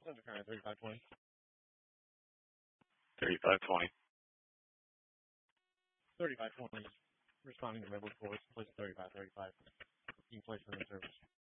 Center County 3520. 3520. 3520 responding to mobile force, place 3535. Being placed in the service.